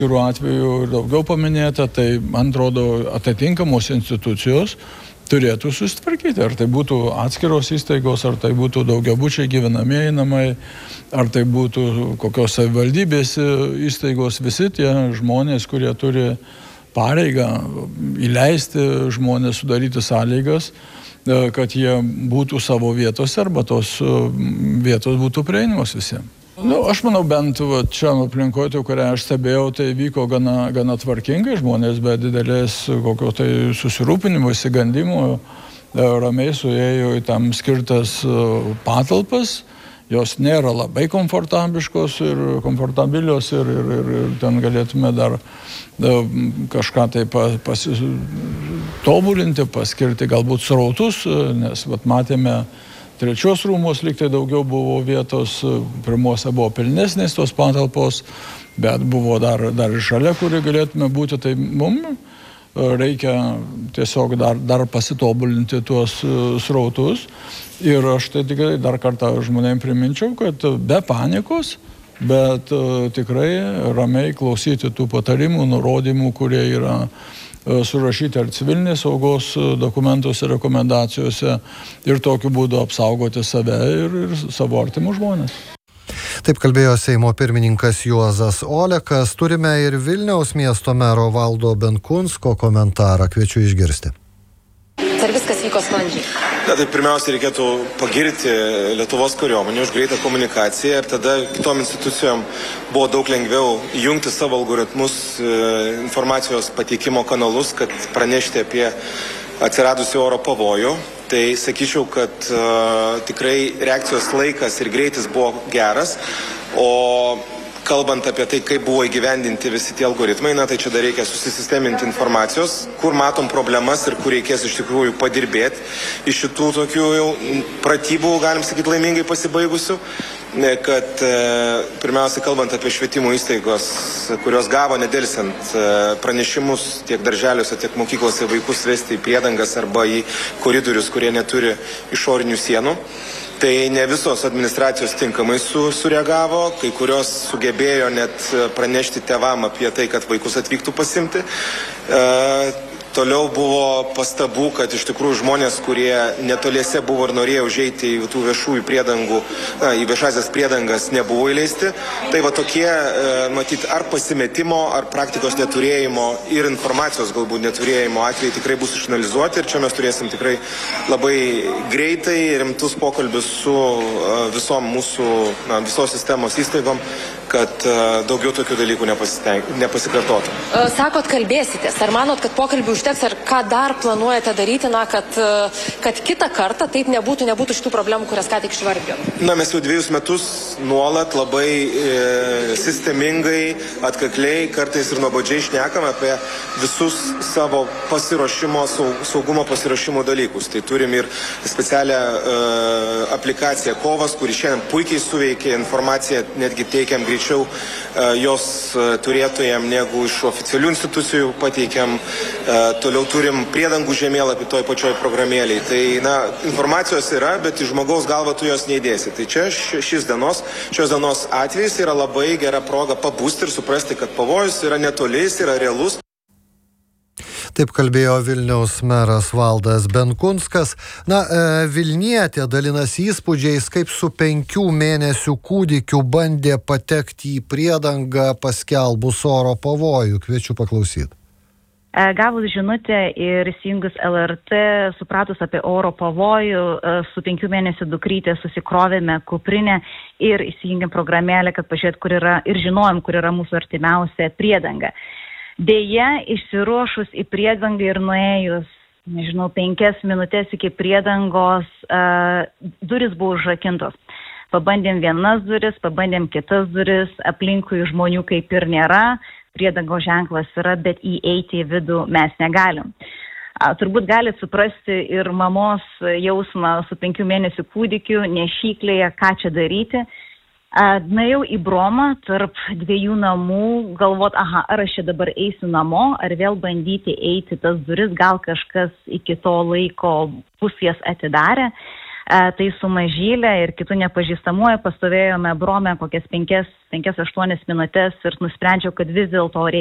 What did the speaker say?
Šiuo atveju ir daugiau paminėta, tai man atrodo atitinkamos institucijos turėtų susitvarkyti. Ar tai būtų atskiros įstaigos, ar tai būtų daugiabučiai gyvenamieji namai, ar tai būtų kokios savivaldybės įstaigos. Visi tie žmonės, kurie turi pareigą įleisti žmonės, sudaryti sąlygas, kad jie būtų savo vietose arba tos vietos būtų prieinamos visiems. Aš manau, bent čia aplinkoje, kurią aš stebėjau, tai vyko gana tvarkingai, žmonės be didelės kokio tai susirūpinimo, įsigandimo, ramiai suėjo į tam skirtas patalpas. Jos nėra labai komfortabilios ir ten galėtume dar kažką tai pasitobulinti, paskirti galbūt srautus, nes matėme, trečios rūmos liktai daugiau buvo vietos, pirmose buvo pilnesnės tos patalpos, bet buvo dar šalia, kuri galėtume būti, tai mums reikia tiesiog dar pasitobulinti tuos srautus. Ir aš tai tikrai dar kartą žmonėms priminčiau, kad be panikos, bet tikrai ramiai klausyti tų patarimų, nurodymų, kurie yra surašyti ar civilinės saugos dokumentuose, rekomendacijose ir tokiu būdu apsaugoti save ir savo artimus žmonės. Taip kalbėjo Seimo pirmininkas Juozas Olekas. Turime ir Vilniaus miesto mero Valdo Benkunsko komentarą. Kviečiu išgirsti. Ar viskas vyko sklandžiai? Tai pirmiausia, reikėtų pagirti Lietuvos kariuomenę už greitą komunikaciją ir tada kitom institucijom buvo daug lengviau jungti savo algoritmus, informacijos pateikimo kanalus, kad pranešti apie atsiradusių oro pavojų. Tai sakyčiau, kad tikrai reakcijos laikas ir greitis buvo geras, o kalbant apie tai, kaip buvo įgyvendinti visi tie algoritmai, tai čia dar reikia susisisteminti informacijos, kur matom problemas ir kur reikės iš tikrųjų padirbėti iš šitų tokių jau pratybų, galim sakyti, laimingai pasibaigusių, kad pirmiausia, kalbant apie švietimo įstaigos, kurios gavo nedelsiant pranešimus tiek darželiuose, tiek mokyklose vaikus vesti į priedangas arba į koridorius, kurie neturi išorinių sienų. Tai ne visos administracijos tinkamai sureagavo, kai kurios sugebėjo net pranešti tėvam apie tai, kad vaikus atvyktų pasimti. Toliau buvo pastabų, kad iš tikrųjų žmonės, kurie netoliese buvo ir norėjo užeiti į tų viešųjų priedangų, į viešasias priedangas, nebuvo įleisti. Tai va tokie, matyt, ar pasimetimo, ar praktikos neturėjimo ir informacijos galbūt neturėjimo atvejai tikrai bus išanalizuoti ir čia mes turėsim tikrai labai greitai rimtus pokalbius su visom mūsų, visos sistemos įstaigom, kad daugiau tokių dalykų nepasikartotų. Sakot, kalbėsitės. Ar manot, kad pokalbių užteks, ar ką dar planuojate daryti, kad kitą kartą taip nebūtų šitų problemų, kurias ką tik išvardėjom? Mes jau 2 metus nuolat labai sistemingai, atkakliai, kartais ir nuobodžiai šnekam apie visus savo pasiruošimo, saugumo pasiruošimo dalykus. Tai turim ir specialią aplikaciją Kovas, kuri šiandien puikiai suveikė, informaciją netgi teikiam greičiau jos turėtojam negu iš oficialių institucijų pateikiam. Toliau turim priedangų žemėlapį toj pačioj programėlėj. Tai, informacijos yra, bet į žmogaus galvą tu jos neįdėsi. Tai čia šios dienos atvejis yra labai gera proga pabusti ir suprasti, kad pavojus yra netoli, jis yra realus. Taip kalbėjo Vilniaus meras Valdas Benkunskas. Vilnietė dalinasi įspūdžiais, kaip su 5 mėnesių kūdikiu bandė patekti į priedangą paskelbus oro pavojų. Kviečiu paklausyti. Gavus žinutę ir įsijungus LRT, supratus apie oro pavojų, su 5 mėnesių dukrytė susikrovėme kuprinę ir įsijungėm programėlę, kad pažiūrėt, kur yra, ir žinojom, kur yra mūsų artimiausia priedanga. Deja, išsiruošus į priedangą ir nuėjus, 5 minutės iki priedangos, duris buvo užrakintos. Pabandėm vienas duris, pabandėm kitas duris, aplinkui žmonių kaip ir nėra, priedangos ženklas yra, bet įeiti į vidų mes negalim. Turbūt galit suprasti ir mamos jausmą su 5 mėnesių kūdikiu, nešyklėje, ką čia daryti. Nuėjau į bromą tarp 2 namų, galvot, ar aš čia dabar eisiu namo, ar vėl bandyti eiti tas duris, gal kažkas iki to laiko bus jas atidarę. Tai su Mažylė ir kitų nepažįstamuoju pastovėjome brome kokias 5-8 minutės ir nusprendžiau, kad vis dėlto reikia